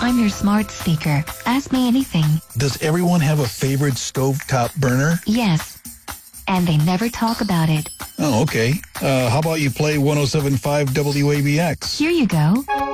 I'm your smart speaker. Ask me anything. Does everyone have a favorite stovetop burner? Yes. And they never talk about it. Oh, okay. How about you play 107.5 WABX? Here you go.